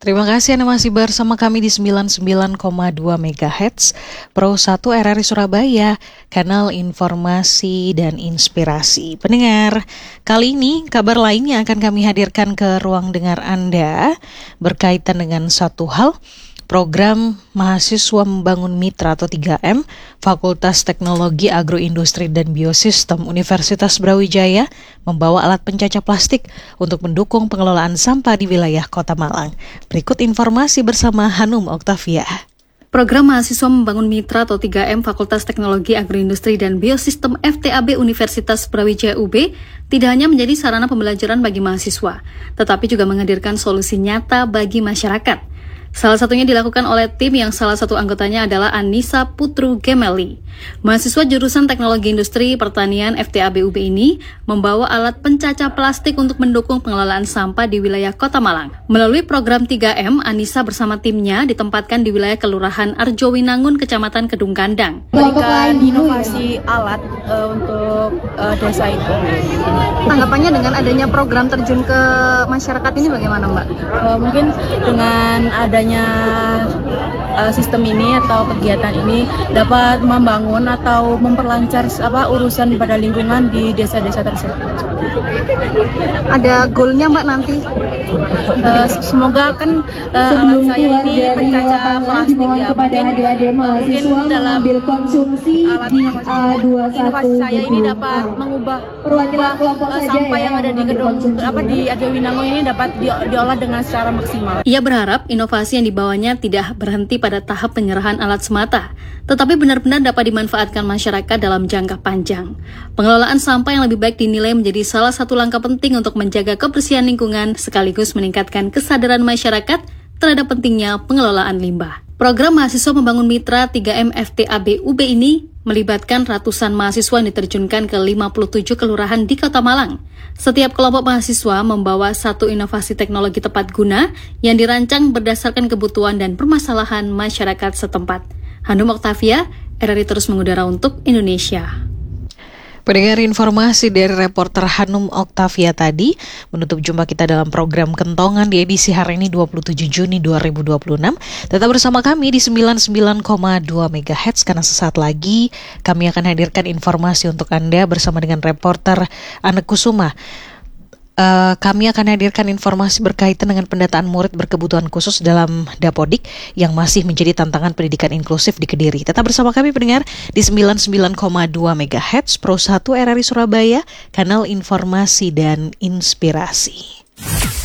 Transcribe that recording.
Terima kasih Anda masih bersama kami di 99,2 MHz Pro 1 RRI Surabaya, kanal informasi dan inspirasi. Pendengar, kali ini kabar lainnya akan kami hadirkan ke ruang dengar Anda berkaitan dengan satu hal, program Mahasiswa Membangun Mitra atau 3M, Fakultas Teknologi Agroindustri dan Biosistem Universitas Brawijaya membawa alat pencacah plastik untuk mendukung pengelolaan sampah di wilayah Kota Malang. Berikut informasi bersama Hanum Oktavia. Program Mahasiswa Membangun Mitra atau 3M Fakultas Teknologi Agroindustri dan Biosistem FTAB Universitas Brawijaya UB tidak hanya menjadi sarana pembelajaran bagi mahasiswa, tetapi juga menghadirkan solusi nyata bagi masyarakat. Salah satunya dilakukan oleh tim yang salah satu anggotanya adalah Anissa Putru Gemeli. Mahasiswa jurusan Teknologi Industri Pertanian FTAB UB ini membawa alat pencacah plastik untuk mendukung pengelolaan sampah di wilayah Kota Malang. Melalui program 3M, Anissa bersama timnya ditempatkan di wilayah Kelurahan Arjowinangun, Kecamatan Kedung Kandang. Memberikan inovasi alat untuk desa itu. Tanggapannya dengan adanya program terjun ke masyarakat ini bagaimana, Mbak? Mungkin dengan adanya sistem ini atau kegiatan ini dapat membangun atau memperlancar urusan pada lingkungan di desa-desa tersebut. Ada goalnya Mbak nanti? Semoga kan alat saya ini pencacah plastik ya, mungkin dalam konsumsi inovasi saya ini dapat mengubah sampah yang ada di gedung di Arjowinangun ini dapat diolah dengan secara maksimal. Ia berharap inovasi yang dibawanya tidak berhenti pada tahap penyerahan alat semata, tetapi benar-benar dapat dimanfaatkan masyarakat dalam jangka panjang. Pengelolaan sampah yang lebih baik dinilai menjadi salah satu langkah penting untuk menjaga kebersihan lingkungan sekaligus meningkatkan kesadaran masyarakat terhadap pentingnya pengelolaan limbah. Program Mahasiswa Membangun Mitra 3M FTAB UB ini melibatkan ratusan mahasiswa yang diterjunkan ke 57 kelurahan di Kota Malang. Setiap kelompok mahasiswa membawa satu inovasi teknologi tepat guna yang dirancang berdasarkan kebutuhan dan permasalahan masyarakat setempat. Hanum Oktavia, RRI terus mengudara untuk Indonesia. Pendengar, informasi dari reporter Hanum Oktavia tadi menutup jumpa kita dalam program Kentongan di edisi hari ini 27 Juni 2026. Tetap bersama kami di 99,2 MHz karena sesaat lagi kami akan hadirkan informasi untuk Anda bersama dengan reporter Anne Kusuma. Kami akan hadirkan informasi berkaitan dengan pendataan murid berkebutuhan khusus dalam Dapodik yang masih menjadi tantangan pendidikan inklusif di Kediri. Tetap bersama kami pendengar di 99,2 MHz Pro 1 RRI Surabaya, kanal informasi dan inspirasi.